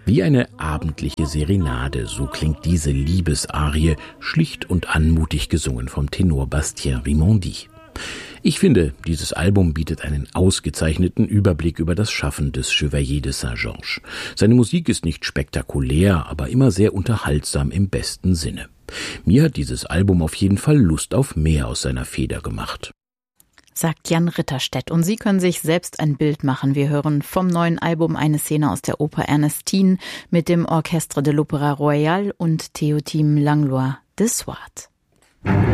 Wie eine abendliche Serenade, so klingt diese Liebesarie, schlicht und anmutig gesungen vom Tenor Bastien Rimondi. Ich finde, dieses Album bietet einen ausgezeichneten Überblick über das Schaffen des Chevalier de Saint-Georges. Seine Musik ist nicht spektakulär, aber immer sehr unterhaltsam im besten Sinne. Mir hat dieses Album auf jeden Fall Lust auf mehr aus seiner Feder gemacht. Sagt Jan Ritterstedt. Und Sie können sich selbst ein Bild machen. Wir hören vom neuen Album eine Szene aus der Oper Ernestine mit dem Orchestre de l'Opéra Royal und Théotime Langlois de Swart.